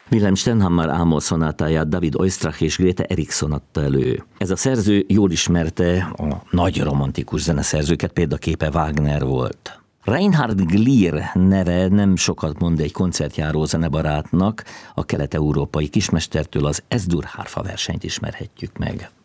Wilhelm Stenhammar Ámol szonátáját David Oistrakh és Grete Erikson adta elő. Ez a szerző jól ismerte a nagy romantikus zeneszerzőket, példaképe Wagner volt. Reinhard Glier neve nem sokat mond egy koncertjáró zenebarátnak, a kelet-európai kismestertől az S-dur hárfa versenyt ismerhetjük meg.